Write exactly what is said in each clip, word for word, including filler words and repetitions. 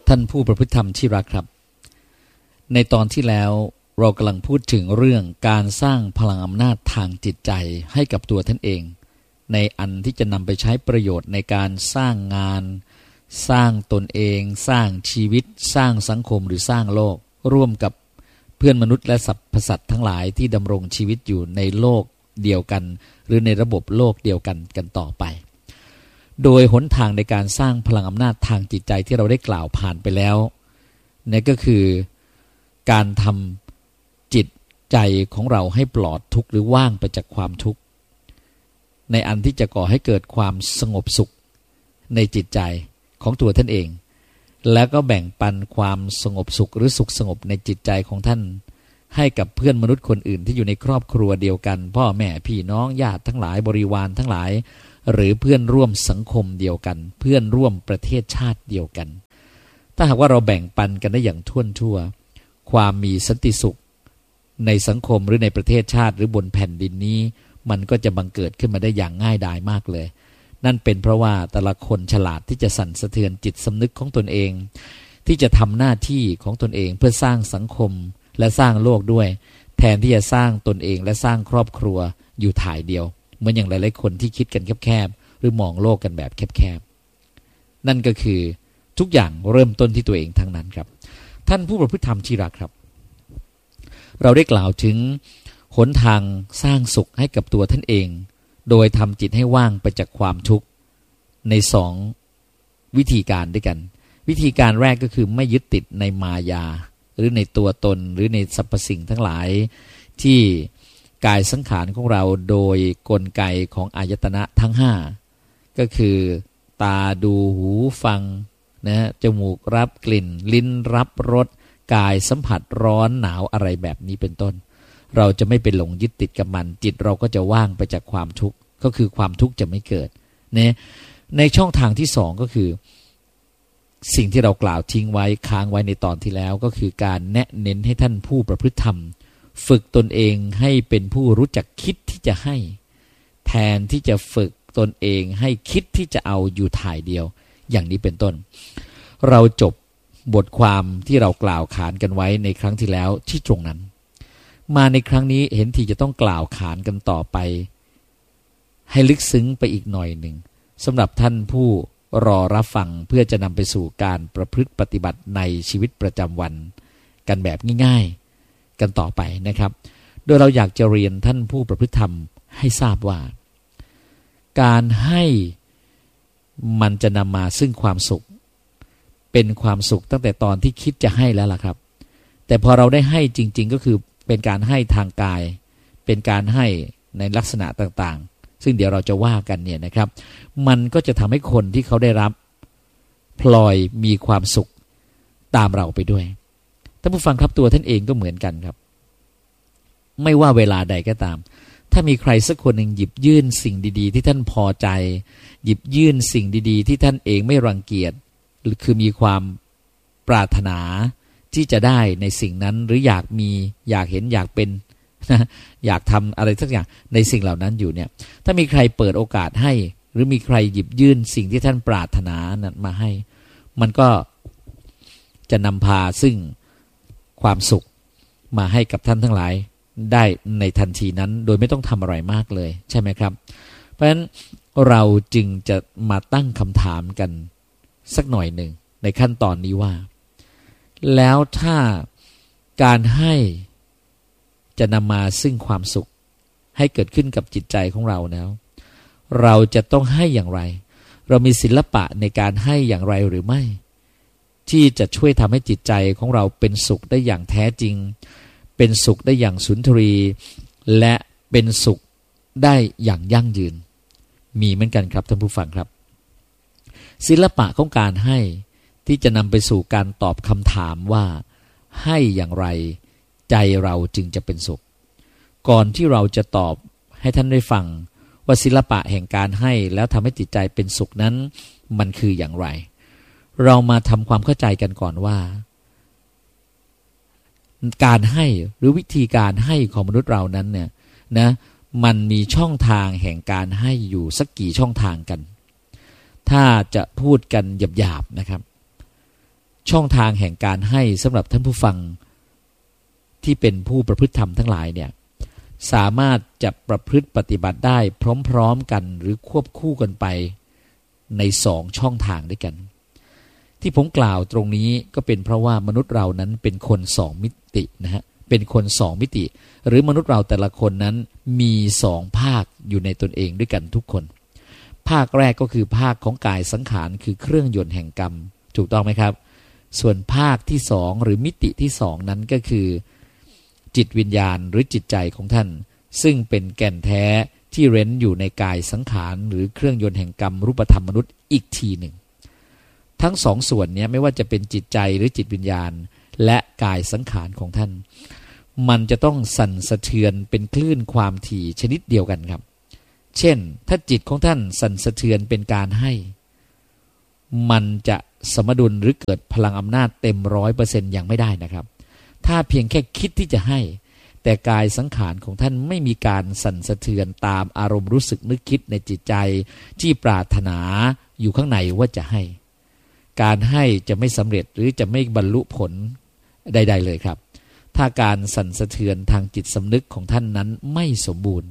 ท่านผู้ประพฤติธรรมที่รักครับในตอนที่แล้วเรากำลังพูดถึงเรื่องการสร้างพลังอำนาจทางจิตใจให้กับตัวท่านเองในอันที่จะนำไปใช้ประโยชน์ในการสร้างงานสร้างตนเองสร้างชีวิตสร้างสังคมหรือสร้างโลกร่วมกับเพื่อนมนุษย์และสรรพสัตว์ทั้งหลายที่ดำรงชีวิตอยู่ในโลกเดียวกันหรือในระบบโลกเดียวกันกันต่อไปโดยหนทางในการสร้างพลังอำนาจทางจิตใจที่เราได้กล่าวผ่านไปแล้วนั่นก็คือการทำจิตใจของเราให้ปลอดทุกข์หรือว่างไปจากความทุกข์ในอันที่จะก่อให้เกิดความสงบสุขในจิตใจของตัวท่านเองแล้วก็แบ่งปันความสงบสุขหรือสุขสงบในจิตใจของท่านให้กับเพื่อนมนุษย์คนอื่นที่อยู่ในครอบครัวเดียวกันพ่อแม่พี่น้องญาติทั้งหลายบริวารทั้งหลายหรือเพื่อนร่วมสังคมเดียวกันเพื่อนร่วมประเทศชาติเดียวกันถ้าหากว่าเราแบ่งปันกันได้อย่างทั่วทั่วความมีสันติสุขในสังคมหรือในประเทศชาติหรือบนแผ่นดินนี้มันก็จะบังเกิดขึ้นมาได้อย่างง่ายดายมากเลยนั่นเป็นเพราะว่าแต่ละคนฉลาดที่จะสั่นสะเทือนจิตสำนึกของตนเองที่จะทำหน้าที่ของตนเองเพื่อสร้างสังคมและสร้างโลกด้วยแทนที่จะสร้างตนเองและสร้างครอบครัวอยู่ถ่ายเดียวเหมือนอย่างหลายๆคนที่คิดกันแคบๆหรือมองโลกกันแบบแคบๆนั่นก็คือทุกอย่างเริ่มต้นที่ตัวเองทั้งนั้นครับท่านผู้ประพฤติธรรมที่รักครับเราได้กล่าวถึงหนทางสร้างสุขให้กับตัวท่านเองโดยทำจิตให้ว่างไปจากความทุกข์ในสองวิธีการด้วยกันวิธีการแรกก็คือไม่ยึดติดในมายาหรือในตัวตนหรือในสรรพสิ่งทั้งหลายที่กายสังขารของเราโดยกลไกของอายตนะทั้งห้าก็คือตาดูหูฟังนะจมูกรับกลิ่นลิ้นรับรสกายสัมผัสร้อนหนาวอะไรแบบนี้เป็นต้นเราจะไม่ไปหลงยึดติดกับมันจิตเราก็จะว่างไปจากความทุกข์ก็คือความทุกข์จะไม่เกิดเนี่ยในช่องทางที่สองก็คือสิ่งที่เรากล่าวทิ้งไว้ค้างไว้ในตอนที่แล้วก็คือการแนะเน้นให้ท่านผู้ประพฤติธรรมฝึกตนเองให้เป็นผู้รู้จักคิดที่จะให้แทนที่จะฝึกตนเองให้คิดที่จะเอาอยู่ถ่ายเดียวอย่างนี้เป็นต้นเราจบบทความที่เรากล่าวขานกันไว้ในครั้งที่แล้วที่ตรงนั้นมาในครั้งนี้เห็นทีจะต้องกล่าวขานกันต่อไปให้ลึกซึ้งไปอีกหน่อยหนึ่งสำหรับท่านผู้รอรับฟังเพื่อจะนำไปสู่การประพฤติปฏิบัติในชีวิตประจำวันกันแบบง่ายๆกันต่อไปนะครับโดยเราอยากจะเรียนท่านผู้ประพฤติธรรมให้ทราบว่าการให้มันจะนำมาซึ่งความสุขเป็นความสุขตั้งแต่ตอนที่คิดจะให้แล้วล่ะครับแต่พอเราได้ให้จริงๆก็คือเป็นการให้ทางกายเป็นการให้ในลักษณะต่างๆซึ่งเดี๋ยวเราจะว่ากันเนี่ยนะครับมันก็จะทำให้คนที่เขาได้รับพลอยมีความสุขตามเราไปด้วยท่านผู้ฟังครับตัวท่านเองก็เหมือนกันครับไม่ว่าเวลาใดก็ตามถ้ามีใครสักคนหนึ่งหยิบยื่นสิ่งดีๆที่ท่านพอใจหยิบยื่นสิ่งดีๆที่ท่านเองไม่รังเกียจหรือคือมีความปรารถนาที่จะได้ในสิ่งนั้นหรืออยากมีอยากเห็นอยากเป็นอยากทำอะไรสักอย่างในสิ่งเหล่านั้นอยู่เนี่ยถ้ามีใครเปิดโอกาสให้หรือมีใครหยิบยื่นสิ่งที่ท่านปรารถนานั้นมาให้มันก็จะนำพาซึ่งความสุขมาให้กับท่านทั้งหลายได้ในทันทีนั้นโดยไม่ต้องทำอะไรมากเลยใช่ไหมครับเพราะฉะนั้นเราจึงจะมาตั้งคำถามกันสักหน่อยหนึ่งในขั้นตอนนี้ว่าแล้วถ้าการให้จะนำมาซึ่งความสุขให้เกิดขึ้นกับจิตใจของเราแล้วเราจะต้องให้อย่างไรเรามีศิลปะในการให้อย่างไรหรือไม่ที่จะช่วยทำให้จิตใจของเราเป็นสุขได้อย่างแท้จริงเป็นสุขได้อย่างสุนทรีและเป็นสุขได้อย่างยั่งยืนมีเหมือนกันครับท่านผู้ฟังครับศิลปะของการให้ที่จะนำไปสู่การตอบคำถามว่าให้อย่างไรใจเราจึงจะเป็นสุขก่อนที่เราจะตอบให้ท่านได้ฟังว่าศิลปะแห่งการให้แล้วทำให้จิตใจเป็นสุขนั้นมันคืออย่างไรเรามาทำความเข้าใจกันก่อนว่าการให้หรือวิธีการให้ของมนุษย์เรานั้นเนี่ยนะมันมีช่องทางแห่งการให้อยู่สักกี่ช่องทางกันถ้าจะพูดกันหยาบๆนะครับชช่องทางแห่งการให้สำหรับท่านผู้ฟังที่เป็นผู้ประพฤติธรรมทั้งหลายเนี่ยสามารถจะประพฤติปฏิบัติได้พร้อมๆกันหรือควบคู่กันไปในสองช่องทางด้วยกันที่ผมกล่าวตรงนี้ก็เป็นเพราะว่ามนุษย์เรานั้นเป็นคนสองมิตินะฮะเป็นคนสองมิติหรือมนุษย์เราแต่ละคนนั้นมีสองภาคอยู่ในตนเองด้วยกันทุกคนภาคแรกก็คือภาคของกายสังขารคือเครื่องยนต์แห่งกรรมถูกต้องไหมครับส่วนภาคที่สองหรือมิติที่สองนั้นก็คือจิตวิญญาณหรือจิตใจของท่านซึ่งเป็นแก่นแท้ที่เร้นอยู่ในกายสังขารหรือเครื่องยนต์แห่งกรรมรูปธรรมมนุษย์อีกทีหนึ่งทั้งสองส่วนนี้ไม่ว่าจะเป็นจิตใจหรือจิตวิญญาณและกายสังขารของท่านมันจะต้องสั่นสะเทือนเป็นคลื่นความถี่ชนิดเดียวกันครับเช่นถ้าจิตของท่านสั่นสะเทือนเป็นการให้มันจะสมดุลหรือเกิดพลังอำนาจเต็มร้อยเปอร์เซ็นต์ยังไม่ได้นะครับถ้าเพียงแค่คิดที่จะให้แต่กายสังขารของท่านไม่มีการสั่นสะเทือนตามอารมณ์รู้สึกนึกคิดในจิตใจที่ปรารถนาอยู่ข้างในว่าจะให้การให้จะไม่สำเร็จหรือจะไม่บรรลุผลใดๆเลยครับถ้าการสั่นสะเทือนทางจิตสำนึกของท่านนั้นไม่สมบูรณ์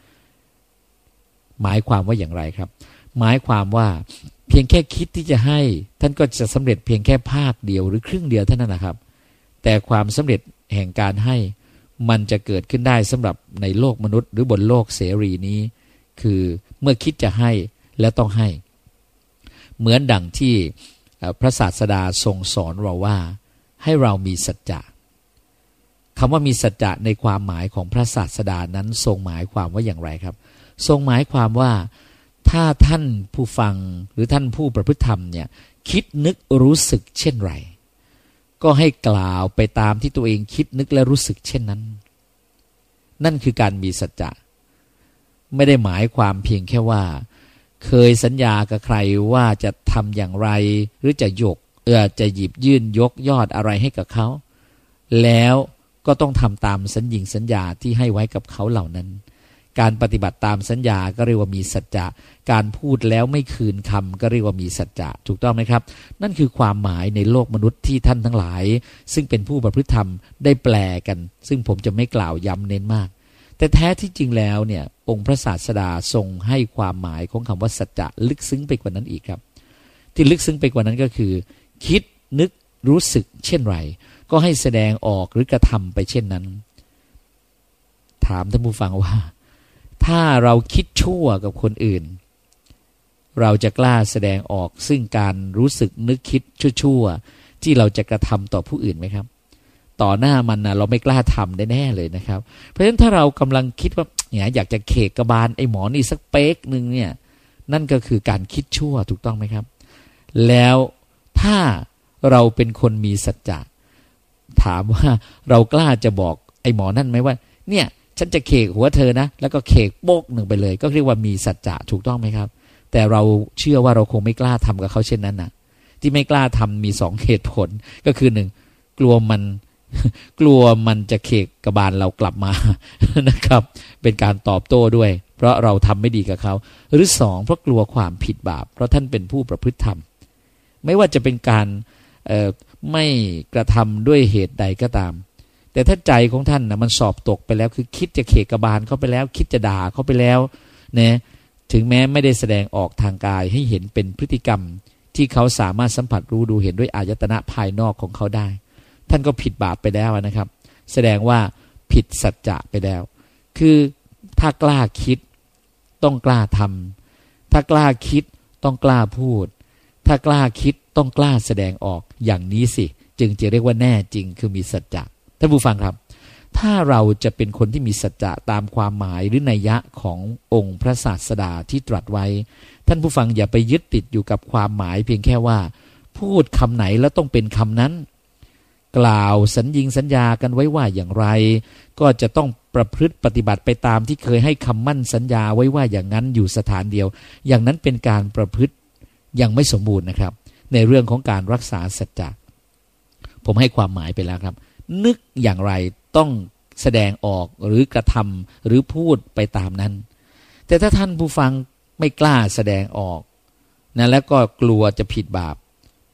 หมายความว่าอย่างไรครับหมายความว่าเพียงแค่คิดที่จะให้ท่านก็จะสำเร็จเพียงแค่ภาคเดียวหรือครึ่งเดียวเท่านั้นนะครับแต่ความสำเร็จแห่งการให้มันจะเกิดขึ้นได้สำหรับในโลกมนุษย์หรือบนโลกเสรีนี้คือเมื่อคิดจะให้และต้องให้เหมือนดังที่พระศาสดาทรงสอนเราว่าให้เรามีสัจจะคำว่ามีสัจจะในความหมายของพระศาสดานั้นทรงหมายความว่าอย่างไรครับทรงหมายความว่าถ้าท่านผู้ฟังหรือท่านผู้ประพฤติธรรมเนี่ยคิดนึกรู้สึกเช่นไรก็ให้กล่าวไปตามที่ตัวเองคิดนึกและรู้สึกเช่นนั้นนั่นคือการมีสัจจะไม่ได้หมายความเพียงแค่ว่าเคยสัญญากับใครว่าจะทำอย่างไรหรือจะยกเออจะหยิบยื่นยกยอดอะไรให้กับเขาแล้วก็ต้องทำตามสัญญิงสัญญาที่ให้ไว้กับเขาเหล่านั้นการปฏิบัติตามสัญญาก็เรียกว่ามีสัจจะการพูดแล้วไม่คืนคำก็เรียกว่ามีสัจจะถูกต้องไหมครับนั่นคือความหมายในโลกมนุษย์ที่ท่านทั้งหลายซึ่งเป็นผู้ประพฤติธรรมได้แปลกันซึ่งผมจะไม่กล่าวย้ำเน้นมากแต่แท้ที่จริงแล้วเนี่ยองค์พระศาสดาทรงให้ความหมายของคำว่าสัจจะลึกซึ้งไปกว่านั้นอีกครับที่ลึกซึ้งไปกว่านั้นก็คือคิดนึกรู้สึกเช่นไรก็ให้แสดงออกหรือกระทำไปเช่นนั้นถามท่านผู้ฟังว่าถ้าเราคิดชั่วกับคนอื่นเราจะกล้าแสดงออกซึ่งการรู้สึกนึกคิดชั่วๆที่เราจะกระทำต่อผู้อื่นไหมครับต่อหน้ามันนะเราไม่กล้าทำได้แน่เลยนะครับเพราะฉะนั้นถ้าเรากำลังคิดว่าเนี่ยอยากจะเขกกระบาลไอ้หมอนี่สักเป๊กหนึ่งเนี่ยนั่นก็คือการคิดชั่วถูกต้องไหมครับแล้วถ้าเราเป็นคนมีสัจจะถามว่าเรากล้าจะบอกไอ้หมอนั่นไหมว่าเนี่ยฉันจะเขกหัวเธอนะแล้วก็เขกโป๊กหนึ่งไปเลยก็เรียกว่ามีสัจจะถูกต้องไหมครับแต่เราเชื่อว่าเราคงไม่กล้าทำกับเขาเช่นนั้นนะที่ไม่กล้าทำมีสองเหตุผลก็คือหนึ่งกลัวมันกลัวมันจะเขกกระบาลเรากลับมานะครับเป็นการตอบโต้ด้วยเพราะเราทำไม่ดีกับเขาหรือสองเพราะกลัวความผิดบาปเพราะท่านเป็นผู้ประพฤติธรรมไม่ว่าจะเป็นการไม่กระทำด้วยเหตุใดก็ตามแต่ถ้าใจของท่านนะมันสอบตกไปแล้วคือคิดจะเขกกระบาลเขาไปแล้วคิดจะด่าเขาไปแล้วเนี่ยถึงแม้ไม่ได้แสดงออกทางกายให้เห็นเป็นพฤติกรรมที่เขาสามารถสัมผัสรู้ดูเห็นด้วยอายตนะภายนอกของเขาได้ท่านก็ผิดบาปไปแล้วนะครับแสดงว่าผิดสัจจะไปแล้วคือถ้ากล้าคิดต้องกล้าทำถ้ากล้าคิดต้องกล้าพูดถ้ากล้าคิดต้องกล้าแสดงออกอย่างนี้สิจึงจะเรียกว่าแน่จริงคือมีสัจจะท่านผู้ฟังครับถ้าเราจะเป็นคนที่มีสัจจะตามความหมายหรือนัยยะขององค์พระศาสดาที่ตรัสไว้ท่านผู้ฟังอย่าไปยึดติดอยู่กับความหมายเพียงแค่ว่าพูดคำไหนแล้วต้องเป็นคำนั้นกล่าวสัญญิงสัญญากันไว้ว่าอย่างไรก็จะต้องประพฤติปฏิบัติไปตามที่เคยให้คำมั่นสัญญาไว้ว่าอย่างนั้นอยู่สถานเดียวอย่างนั้นเป็นการประพฤติยังไม่สมบูรณ์นะครับในเรื่องของการรักษาสัจจะผมให้ความหมายไปแล้วครับนึกอย่างไรต้องแสดงออกหรือกระทำหรือพูดไปตามนั้นแต่ถ้าท่านผู้ฟังไม่กล้าแสดงออกนะแล้วก็กลัวจะผิดบาป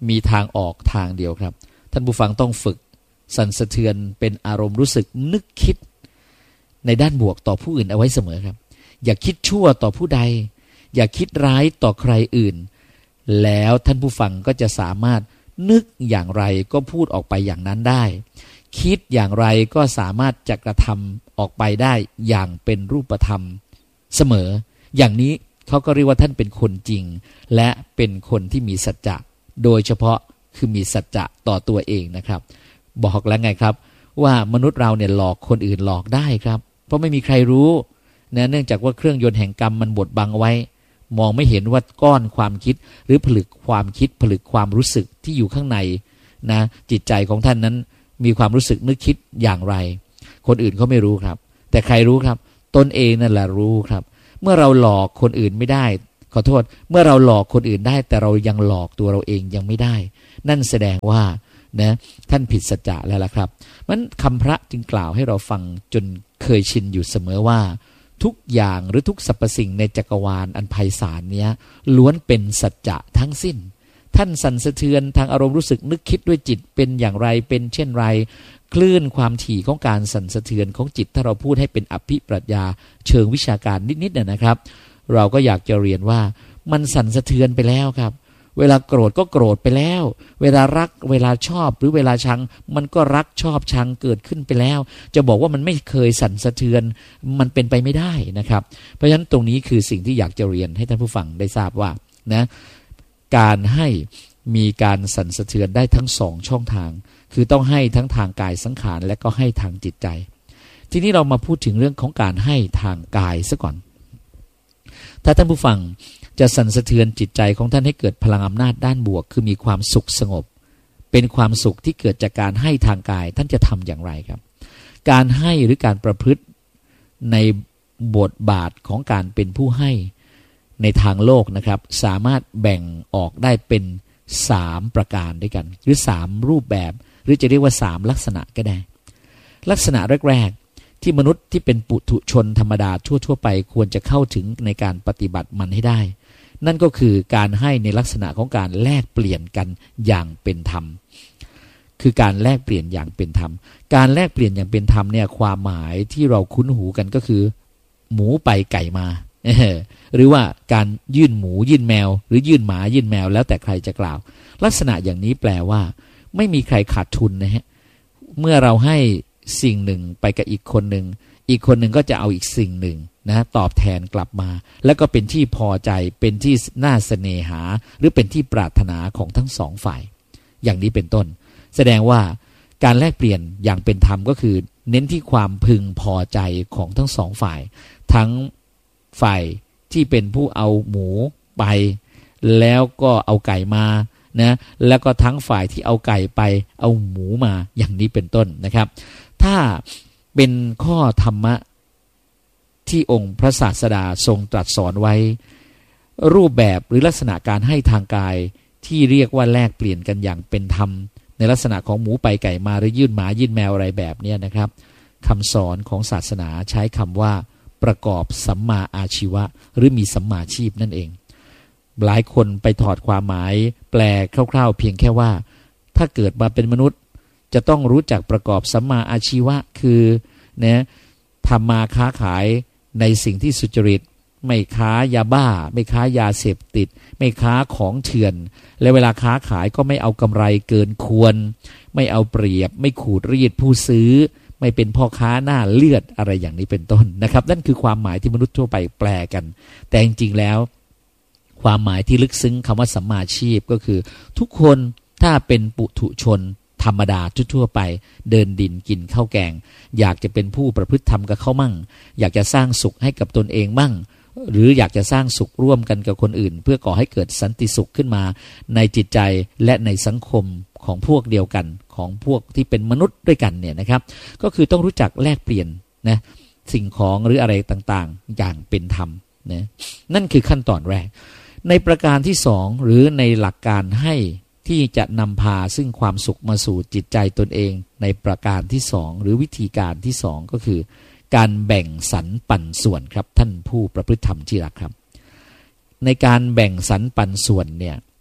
มีทางออกทางเดียวครับท่านผู้ฟังต้องฝึกสั่นสะเทือนเป็นอารมณ์รู้สึกนึกคิดในด้านบวกต่อผู้อื่นเอาไว้เสมอครับอย่าคิดชั่วต่อผู้ใดอย่าคิดร้ายต่อใครอื่นแล้วท่านผู้ฟังก็จะสามารถนึกอย่างไรก็พูดออกไปอย่างนั้นได้คิดอย่างไรก็สามารถจะกระทำออกไปได้อย่างเป็นรูปธรรมเสมออย่างนี้เขาก็เรียกว่าท่านเป็นคนจริงและเป็นคนที่มีสัจจะโดยเฉพาะคือมีสัจจะต่อตัวเองนะครับบอกแล้วไงครับว่ามนุษย์เราเนี่ยหลอกคนอื่นหลอกได้ครับเพราะไม่มีใครรู้นะเนื่องจากว่าเครื่องยนต์แห่งกรรมมันบดบังไว้มองไม่เห็นว่าก้อนความคิดหรือผลึกความคิดผลึกความรู้สึกที่อยู่ข้างในนะจิตใจของท่านนั้นมีความรู้สึกนึกคิดอย่างไรคนอื่นเขาไม่รู้ครับแต่ใครรู้ครับตนเองนั่นแหละรู้ครับเมื่อเราหลอกคนอื่นไม่ได้ขอโทษเมื่อเราหลอกคนอื่นได้แต่เรายังหลอกตัวเราเองยังไม่ได้นั่นแสดงว่านะท่านผิดสัจจะแล้วล่ะครับมันคำพระจึงกล่าวให้เราฟังจนเคยชินอยู่เสมอว่าทุกอย่างหรือทุกสรรพสิ่งในจักรวาลอันไพศาลเนี้ยล้วนเป็นสัจจะทั้งสิ้นท่านสั่นสะเทือนทางอารมณ์รู้สึกนึกคิดด้วยจิตเป็นอย่างไรเป็นเช่นไรคลื่นความถี่ของการสั่นสะเทือนของจิตถ้าเราพูดให้เป็นอภิปรัชญาเชิงวิชาการนิดๆนะครับเราก็อยากจะเรียนว่ามันสั่นสะเทือนไปแล้วครับเวลาโกรธก็โกรธไปแล้วเวลารักเวลาชอบหรือเวลาชังมันก็รักชอบชังเกิดขึ้นไปแล้วจะบอกว่ามันไม่เคยสั่นสะเทือนมันเป็นไปไม่ได้นะครับเพราะฉะนั้นตรงนี้คือสิ่งที่อยากจะเรียนให้ท่านผู้ฟังได้ทราบว่านะการให้มีการสั่นสะเทือนได้ทั้งสองช่องทางคือต้องให้ทั้งทางกายสังขารและก็ให้ทางจิตใจทีนี้เรามาพูดถึงเรื่องของการให้ทางกายซะก่อนถ้าท่านผู้ฟังจะสั่นสะเทือนจิตใจของท่านให้เกิดพลังอำนาจด้านบวกคือมีความสุขสงบเป็นความสุขที่เกิดจากการให้ทางกายท่านจะทำอย่างไรครับการให้หรือการประพฤติในบทบาทของการเป็นผู้ให้ในทางโลกนะครับสามารถแบ่งออกได้เป็นสามประการด้วยกันหรือสามรูปแบบหรือจะเรียกว่าสามลักษณะก็ได้ลักษณะแรกๆที่มนุษย์ที่เป็นปุถุชนธรรมดาทั่วๆไปควรจะเข้าถึงในการปฏิบัติมันให้ได้นั่นก็คือการให้ในลักษณะของการแลกเปลี่ยนกันอย่างเป็นธรรมคือการแลกเปลี่ยนอย่างเป็นธรรมการแลกเปลี่ยนอย่างเป็นธรรมเนี่ยความหมายที่เราคุ้นหูกันก็คือหมูไปไก่มาหรือว่าการยื่นหมูยื่นแมวหรือยื่นหมายื่นแมวแล้วแต่ใครจะกล่าวลักษณะอย่างนี้แปลว่าไม่มีใครขาดทุนนะฮะเมื่อเราให้สิ่งหนึ่งไปกับอีกคนหนึ่งอีกคนหนึ่งก็จะเอาอีกสิ่งหนึ่งนะตอบแทนกลับมาแล้วก็เป็นที่พอใจเป็นที่น่าเสน่หาหรือเป็นที่ปรารถนาของทั้งสองฝ่ายอย่างนี้เป็นต้นแสดงว่าการแลกเปลี่ยนอย่างเป็นธรรมก็คือเน้นที่ความพึงพอใจของทั้งสองฝ่ายทั้งฝ่ายที่เป็นผู้เอาหมูไปแล้วก็เอาไก่มานะแล้วก็ทั้งฝ่ายที่เอาไก่ไปเอาหมูมาอย่างนี้เป็นต้นนะครับถ้าเป็นข้อธรรมะที่องค์พระศาสดาทรงตรัสสอนไว้รูปแบบหรือลักษณะการให้ทางกายที่เรียกว่าแลกเปลี่ยนกันอย่างเป็นธรรมในลักษณะของหมูไปไก่มาหรือยื่นหมายื่นแมวอะไรแบบนี้นะครับคำสอนของศาสนาใช้คำว่าประกอบสัมมาอาชีวะหรือมีสัมมาชีพนั่นเองหลายคนไปถอดความหมายแปลคร่าวๆเพียงแค่ว่าถ้าเกิดมาเป็นมนุษย์จะต้องรู้จักประกอบสัมมาอาชีวะคือนะทำมาค้าขายในสิ่งที่สุจริตไม่ค้ายาบ้าไม่ค้ายาเสพติดไม่ค้าของเถื่อนและเวลาค้าขายก็ไม่เอากำไรเกินควรไม่เอาเปรียบไม่ขูดรีดผู้ซื้อไม่เป็นพ่อค้าหน้าเลือดอะไรอย่างนี้เป็นต้นนะครับนั่นคือความหมายที่มนุษย์ทั่วไปแปลกันแต่จริงๆแล้วความหมายที่ลึกซึ้งคำว่าสัมมาชีพก็คือทุกคนถ้าเป็นปุถุชนธรรมดาทั่วๆไปเดินดินกินข้าวแกงอยากจะเป็นผู้ประพฤติธรรมกับเขามั่งอยากจะสร้างสุขให้กับตนเองมั่งหรืออยากจะสร้างสุขร่วมกันกับคนอื่นเพื่อก่อให้เกิดสันติสุขขึ้นมาในจิตใจและในสังคมของพวกเดียวกันของพวกที่เป็นมนุษย์ด้วยกันเนี่ยนะครับก็คือต้องรู้จักแลกเปลี่ยนนะสิ่งของหรืออะไรต่างๆอย่างเป็นธรรมนะนั่นคือขั้นตอนแรกในประการที่สองหรือในหลักการให้ที่จะนำพาซึ่งความสุขมาสู่จิตใจตนเองในประการที่สองหรือวิธีการที่สองก็คือการแบ่งสรรปันส่วนครับท่านผู้ประพฤติธรรมที่รักครับในการแบ่งสรรปันส่วนเนี่ย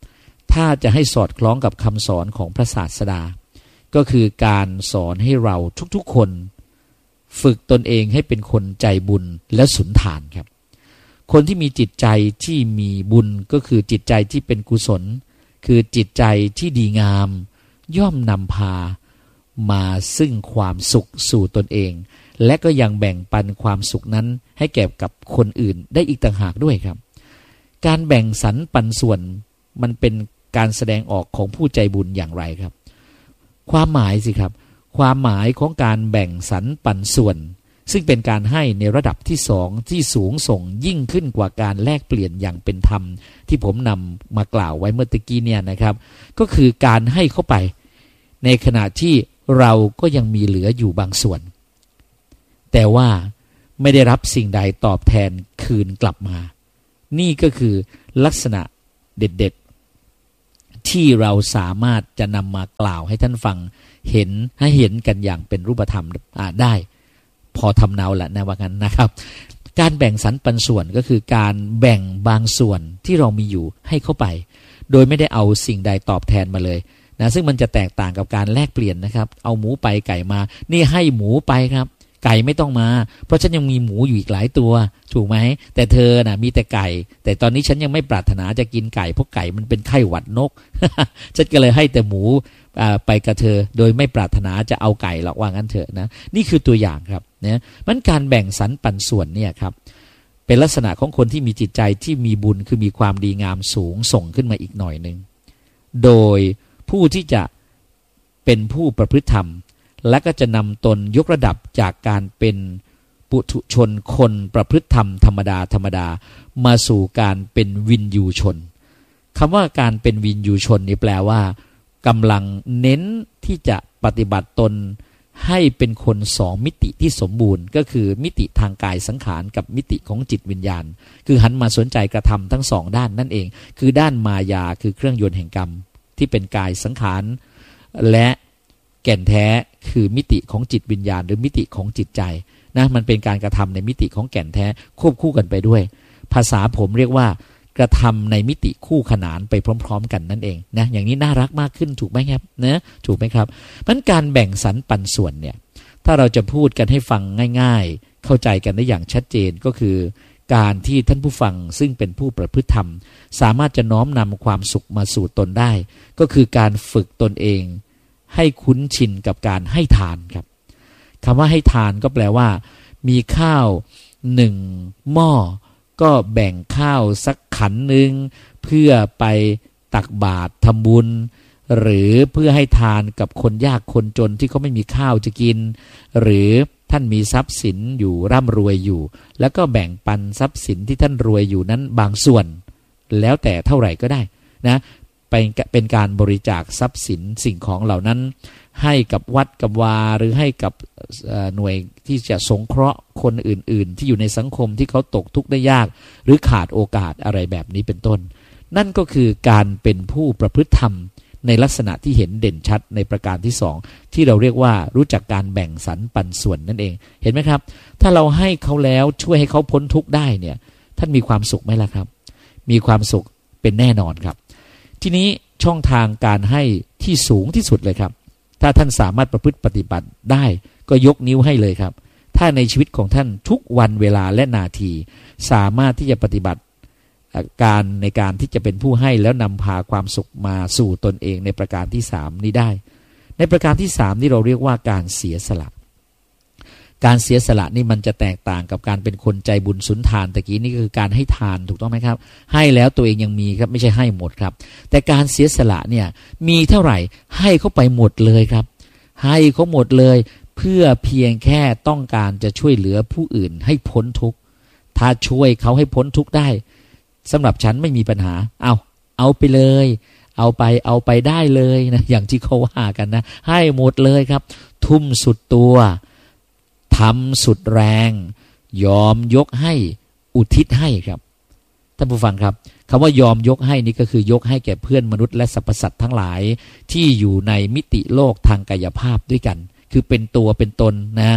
ถ้าจะให้สอดคล้องกับคำสอนของพระศาสดาก็คือการสอนให้เราทุกๆคนฝึกตนเองให้เป็นคนใจบุญและสุนทานครับคนที่มีจิตใจที่มีบุญก็คือจิตใจที่เป็นกุศลคือจิตใจที่ดีงามย่อมนำพามาซึ่งความสุขสู่ตนเองและก็ยังแบ่งปันความสุขนั้นให้แก่กับคนอื่นได้อีกต่างหากด้วยครับการแบ่งสรรปันส่วนมันเป็นการแสดงออกของผู้ใจบุญอย่างไรครับความหมายสิครับความหมายของการแบ่งสรรปันส่วนซึ่งเป็นการให้ในระดับที่สองที่สูงส่งยิ่งขึ้นกว่าการแลกเปลี่ยนอย่างเป็นธรรมที่ผมนำมากล่าวไว้เมื่อตะกี้เนี่ยนะครับก็คือการให้เข้าไปในขณะที่เราก็ยังมีเหลืออยู่บางส่วนแต่ว่าไม่ได้รับสิ่งใดตอบแทนคืนกลับมานี่ก็คือลักษณะเด็ดๆที่เราสามารถจะนำมากล่าวให้ท่านฟังเห็นให้เห็นกันอย่างเป็นรูปธรรมได้พอทำเนาแหละนะว่างั้นนะครับการแบ่งสรรปันส่วนก็คือการแบ่งบางส่วนที่เรามีอยู่ให้เข้าไปโดยไม่ได้เอาสิ่งใดตอบแทนมาเลยนะซึ่งมันจะแตกต่างกับการแลกเปลี่ยนนะครับเอาหมูไปไก่มานี่ให้หมูไปครับไก่ไม่ต้องมาเพราะฉันยังมีหมูอยู่อีกหลายตัวถูกไหมแต่เธอน่ะมีแต่ไก่แต่ตอนนี้ฉันยังไม่ปรารถนาจะกินไก่เพราะไก่มันเป็นไข้หวัดนก ฉันก็เลยให้แต่หมูไปกับเธอโดยไม่ปรารถนาจะเอาไก่หรอกว่างั้นเถอะนะนี่คือตัวอย่างครับเนี่ยมันการแบ่งสรรปันส่วนเนี่ยครับเป็นลักษณะของคนที่มีจิตใจที่มีบุญคือมีความดีงามสูงส่งขึ้นมาอีกหน่อยนึงโดยผู้ที่จะเป็นผู้ประพฤติธรรมและก็จะนำตนยกระดับจากการเป็นปุถุชนคนประพฤติธรรมธรรมดาธรรมดามาสู่การเป็นวินยูชนคำว่าการเป็นวินยูชนนี่แปลว่ากำลังเน้นที่จะปฏิบัติตนให้เป็นคนสองมิติที่สมบูรณ์ก็คือมิติทางกายสังขารกับมิติของจิตวิญญาณคือหันมาสนใจกระทำทั้งสองด้านนั่นเองคือด้านมายาคือเครื่องยนต์แห่งกรรมที่เป็นกายสังขารและแก่นแท้คือมิติของจิตวิญญาณหรือมิติของจิตใจนะมันเป็นการกระทำในมิติของแก่นแท้ควบคู่กันไปด้วยภาษาผมเรียกว่ากระทำในมิติคู่ขนานไปพร้อมๆกันนั่นเองนะอย่างนี้น่ารักมากขึ้นถูกไหมครับนะถูกไหมครับมันการแบ่งสรรปันส่วนเนี่ยถ้าเราจะพูดกันให้ฟังง่ายๆเข้าใจกันได้อย่างชัดเจนก็คือการที่ท่านผู้ฟังซึ่งเป็นผู้ประพฤติธรรมสามารถจะน้อมนำความสุขมาสู่ตนได้ก็คือการฝึกตนเองให้คุ้นชินกับการให้ทานครับคำว่าให้ทานก็แปลว่ามีข้าวหนึ่งหม้อก็แบ่งข้าวสักขันหนึ่งเพื่อไปตักบาตรทำบุญหรือเพื่อให้ทานกับคนยากคนจนที่เขาไม่มีข้าวจะกินหรือท่านมีทรัพย์สินอยู่ร่ำรวยอยู่แล้วก็แบ่งปันทรัพย์สินที่ท่านรวยอยู่นั้นบางส่วนแล้วแต่เท่าไหร่ก็ได้นะเป็นการบริจาคทรัพย์สินสิ่งของเหล่านั้นให้กับวัดกับวาหรือให้กับหน่วยที่จะสงเคราะห์คนอื่นๆที่อยู่ในสังคมที่เขาตกทุกข์ได้ยากหรือขาดโอกาสอะไรแบบนี้เป็นต้นนั่นก็คือการเป็นผู้ประพฤติธรรมในลักษณะที่เห็นเด่นชัดในประการที่สองที่เราเรียกว่ารู้จักการแบ่งสรรปันส่วนนั่นเองเห็นไหมครับถ้าเราให้เขาแล้วช่วยให้เขาพ้นทุกข์ได้เนี่ยท่านมีความสุขไหมล่ะครับมีความสุขเป็นแน่นอนครับทีนี้ช่องทางการให้ที่สูงที่สุดเลยครับถ้าท่านสามารถประพฤติปฏิบัติได้ก็ยกนิ้วให้เลยครับถ้าในชีวิตของท่านทุกวันเวลาและนาทีสามารถที่จะปฏิบัติการในการที่จะเป็นผู้ให้แล้วนำพาความสุขมาสู่ตนเองในประการที่สามนี้ได้ในประการที่สามนี่เราเรียกว่าการเสียสละการเสียสละนี่มันจะแตกต่างกับการเป็นคนใจบุญสุนทานตะกี้นี่คือการให้ทานถูกต้องไหมครับให้แล้วตัวเองยังมีครับไม่ใช่ให้หมดครับแต่การเสียสละเนี่ยมีเท่าไหร่ให้เขาไปหมดเลยครับให้เขาหมดเลยเพื่อเพียงแค่ต้องการจะช่วยเหลือผู้อื่นให้พ้นทุกข์ถ้าช่วยเขาให้พ้นทุกข์ได้สำหรับฉันไม่มีปัญหาเอาเอาไปเลยเอาไปเอาไปได้เลยนะอย่างที่เขาว่ากันนะให้หมดเลยครับทุ่มสุดตัวทำสุดแรงยอมยกให้อุทิศให้ครับท่านผู้ฟังครับคำว่ายอมยกให้นี่ก็คือยกให้แก่เพื่อนมนุษย์และสรรพสัตว์ทั้งหลายที่อยู่ในมิติโลกทางกายภาพด้วยกันคือเป็นตัวเป็นตนนะ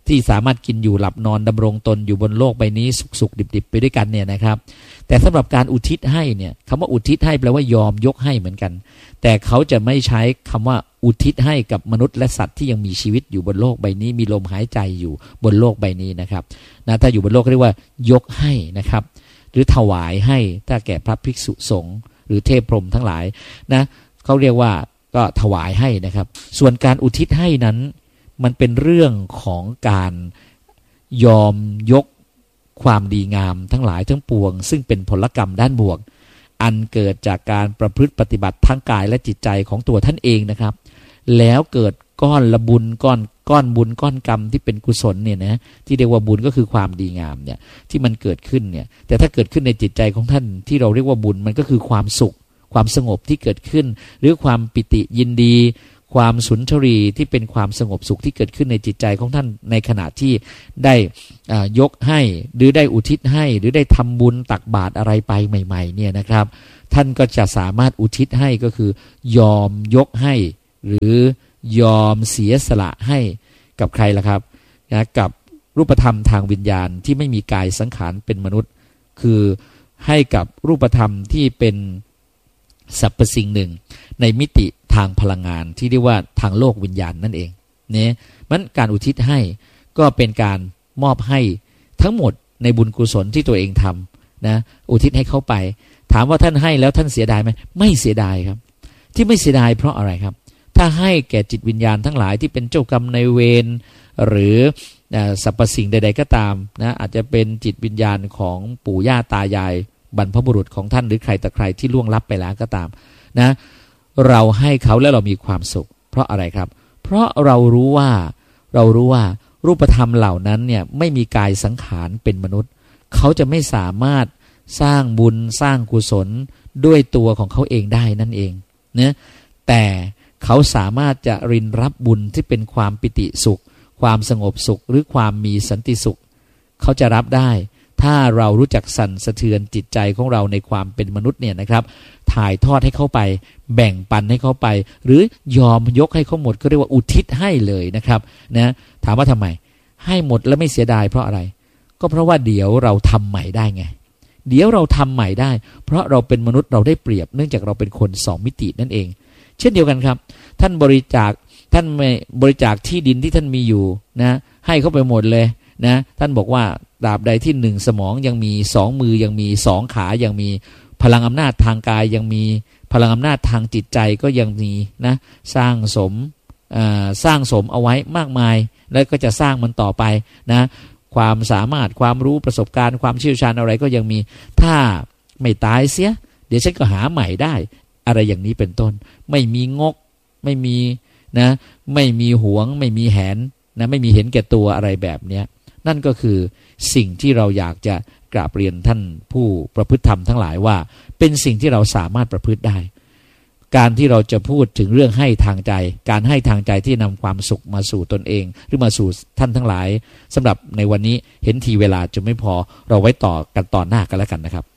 ที่สามารถกินอยู่หลับนอนดำรงตนอยู่บนโลกใบนี้สุขๆดิบๆไปด้วยกันเนี่ยนะครับแต่สำหรับการอุทิศให้เนี่ยคำว่าอุทิศให้แปลว่ายอมยกให้เหมือนกันแต่เขาจะไม่ใช้คำว่าอุทิศให้กับมนุษย์และสัตว์ที่ยังมีชีวิตอยู่บนโลกใบนี้มีลมหายใจอยู่บนโลกใบนี้นะครับนะถ้าอยู่บนโลกเรียกว่ายกให้นะครับหรือถวายให้ถ้าแก่พระภิกษุสงฆ์หรือเทพพรหมทั้งหลายนะเขาเรียกว่าก็ถวายให้นะครับส่วนการอุทิศให้นั้นมันเป็นเรื่องของการยอมยกความดีงามทั้งหลายทั้งปวงซึ่งเป็นผลกรรมด้านบวกอันเกิดจากการประพฤติปฏิบัติทั้งกายและจิตใจของตัวท่านเองนะครับแล้วเกิดก้อนละบุญก้อนก้อนบุญก้อนกรรมที่เป็นกุศลเนี่ยนะที่เรียกว่าบุญก็คือความดีงามเนี่ยที่มันเกิดขึ้นเนี่ยแต่ถ้าเกิดขึ้นในจิตใจของท่านที่เราเรียกว่าบุญมันก็คือความสุขความสงบที่เกิดขึ้นหรือความปิติยินดีความสุนทรีที่เป็นความสงบสุขที่เกิดขึ้นในจิตใจของท่านในขณะที่ได้ยกให้หรือได้อุทิศให้หรือได้ทำบุญตักบาตรอะไรไปใหม่ๆเนี่ยนะครับท่านก็จะสามารถอุทิศให้ก็คือยอมยกให้หรือยอมเสียสละให้กับใครล่ะครับนะกับรูปธรรมทางวิญญาณที่ไม่มีกายสังขารเป็นมนุษย์คือให้กับรูปธรรมที่เป็นสรรพสิ่งหนึ่งในมิติทางพลังงานที่เรียกว่าทางโลกวิญญาณนั่นเองเนี่ยมันการอุทิศให้ก็เป็นการมอบให้ทั้งหมดในบุญกุศลที่ตัวเองทำนะอุทิศให้เขาไปถามว่าท่านให้แล้วท่านเสียดายไหมไม่เสียดายครับที่ไม่เสียดายเพราะอะไรครับถ้าให้แก่จิตวิญญาณทั้งหลายที่เป็นเจ้ากรรมนายเวรหรือสรรพสิ่งใดๆก็ตามนะอาจจะเป็นจิตวิญญาณของปู่ย่าตายายบรรพบุรุษของท่านหรือใครแต่ใครที่ล่วงลับไปแล้วก็ตามนะเราให้เขาแล้วเรามีความสุขเพราะอะไรครับเพราะเรารู้ว่าเรารู้ว่ารูปธรรมเหล่านั้นเนี่ยไม่มีกายสังขารเป็นมนุษย์เขาจะไม่สามารถสร้างบุญสร้างกุศลด้วยตัวของเขาเองได้นั่นเองนะแต่เขาสามารถจะรินรับบุญที่เป็นความปิติสุขความสงบสุขหรือความมีสันติสุขเขาจะรับได้ถ้าเรารู้จักสั่นสะเทือนจิตใจของเราในความเป็นมนุษย์เนี่ยนะครับถ่ายทอดให้เขาไปแบ่งปันให้เขาไปหรือยอมยกให้เขาหมดก็เรียกว่าอุทิศให้เลยนะครับนะถามว่าทำไมให้หมดแล้วไม่เสียดายเพราะอะไรก็เพราะว่าเดี๋ยวเราทำใหม่ได้ไงเดี๋ยวเราทำใหม่ได้เพราะเราเป็นมนุษย์เราได้เปรียบเนื่องจากเราเป็นคนสองมิตินั่นเองเช่นเดียวกันครับท่านบริจาคท่านไม่บริจาคที่ดินที่ท่านมีอยู่นะให้เขาไปหมดเลยนะท่านบอกว่าตราบใดที่หนึ่งสมองยังมีสองมือยังมีสองขายังมีพลังอำนาจทางกายยังมีพลังอำนาจทางจิตใจก็ยังมีนะสร้างสมสร้างสมเอาไว้มากมายแล้วก็จะสร้างมันต่อไปนะความสามารถความรู้ประสบการณ์ความเชี่ยวชาญอะไรก็ยังมีถ้าไม่ตายเสียเดี๋ยวฉันก็หาใหม่ได้อะไรอย่างนี้เป็นต้นไม่มีงกไม่มีนะไม่มีหวงไม่มีแหนนะไม่มีเห็นแก่ตัวอะไรแบบเนี้ยนั่นก็คือสิ่งที่เราอยากจะกราบเรียนท่านผู้ประพฤติธรรมทั้งหลายว่าเป็นสิ่งที่เราสามารถประพฤติได้การที่เราจะพูดถึงเรื่องให้ทางใจการให้ทางใจที่นำความสุขมาสู่ตนเองหรือมาสู่ท่านทั้งหลายสำหรับในวันนี้เห็นทีเวลาจะไม่พอเราไว้ต่อกันตอนหน้ากันแล้วกันนะครับ